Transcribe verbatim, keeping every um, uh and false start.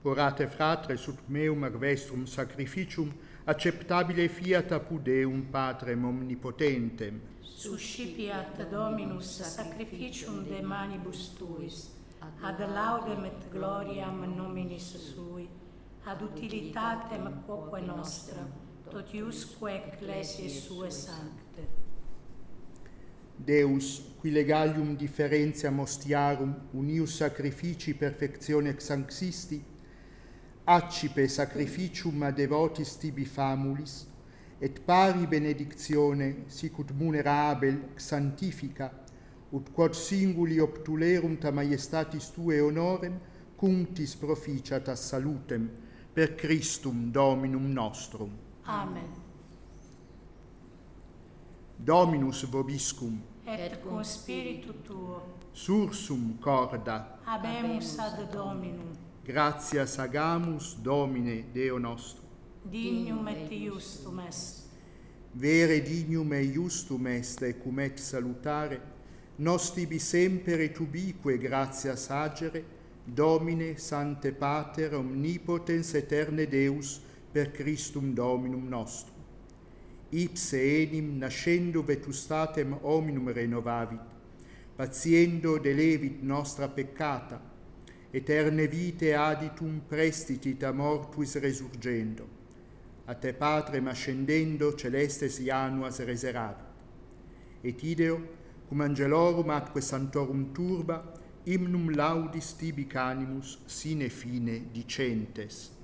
Orate fratres ut meum ac vestrum sacrificium acceptabile fiat apud Deum Patrem omnipotentem. Suscipiat Dominus sacrificium de manibus tuis, ad laudem et gloriam nominis sui, ad utilitatem quoque nostra, totiusque ecclesiae sue sancte. Deus, qui legalium differentiam ostiarum unius sacrificii perfectione ex sanctisti, accipe sacrificium a devotis tibi famulis, et pari benedictione sicut munera abel sanctifica, ut quod singuli obtulerum ta maiestatis tue honorem, cunctis proficiat a salutem, per Christum Dominum nostrum. Amen. Dominus vobiscum, Et cum spiritu tuo, sursum corda, habemus ad Dominum, gratias agamus Domine Deo nostro. dignum et iustum est. Vere dignum e iustum est, ecum et salutare, nos tibi semper et ubique gratias agere, Domine, Sancte Pater, omnipotens eterne Deus, per Christum Dominum nostrum. Ipse enim nascendo vetustatem hominum renovavit, patiendo delevit nostra peccata, eterne vitae aditum prestitit a mortuis resurgendo, a te Patrem ascendendo celestes ianuas reseravit. Et ideo, cum angelorum atque santorum turba, hymnum laudis tibi canimus sine fine dicentes.